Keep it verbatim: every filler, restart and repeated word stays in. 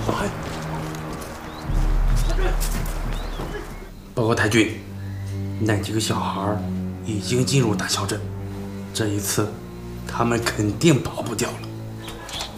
报告太君，那几个小孩已经进入大小镇，这一次他们肯定跑不掉了。